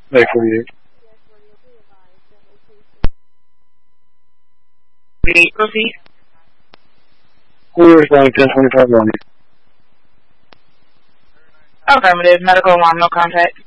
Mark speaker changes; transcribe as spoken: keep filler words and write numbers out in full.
Speaker 1: Like forty-eight.
Speaker 2: forty-eight, proceed.
Speaker 1: Who is responding ten twenty-five Lonnie?
Speaker 2: Affirmative, medical alarm, no contact.